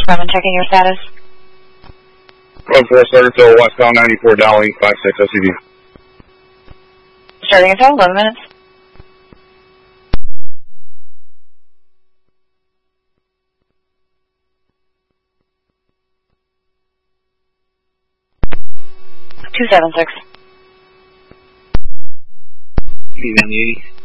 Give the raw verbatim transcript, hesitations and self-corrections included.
Department checking your status. one four Starterville, westbound ninety-four, Dowling, five six S C V. Starting until eleven minutes. two seven six. P ninety-eight.